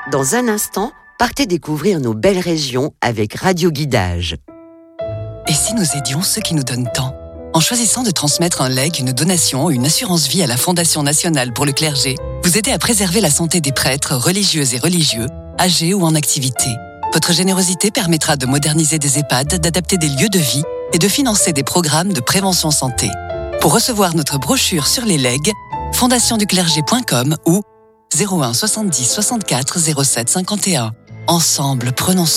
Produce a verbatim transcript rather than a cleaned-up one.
Dans un instant, partez découvrir nos belles régions avec Radio Guidage. Et si nous aidions ceux qui nous donnent tant ? En choisissant de transmettre un legs, une donation ou une assurance vie à la Fondation nationale pour le clergé, vous aidez à préserver la santé des prêtres, religieuses et religieux, âgés ou en activité. Votre générosité permettra de moderniser des EHPAD, d'adapter des lieux de vie et de financer des programmes de prévention santé. Pour recevoir notre brochure sur les legs, fondation du clergé point com ou zéro un soixante-dix soixante-quatre zéro sept cinquante et un. Ensemble, prenons soin.